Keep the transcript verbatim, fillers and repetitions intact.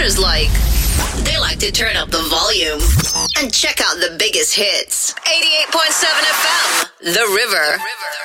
listeners like? They like to turn up the volume and check out the biggest hits. eighty-eight point seven F M, The River.